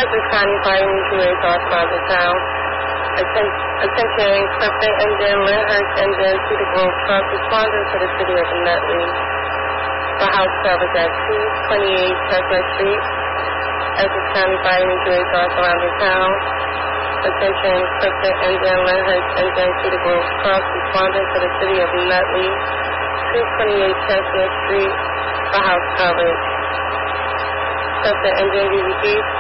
Essex County Fire Mutual South Plaza Town. Attention, Clifton Engine, Lyndhurst Engine, Cedar Grove Truck, responding to the city of Nutley. The house coverage at 228 Chestnut Street. Essex County Fire Mutual South Plaza Town. Attention, Clifton Engine, Lyndhurst Engine, Cedar Grove Truck, responding to the city of Nutley. 228 Chestnut Street. The house coverage. Clifton Engine, DVG.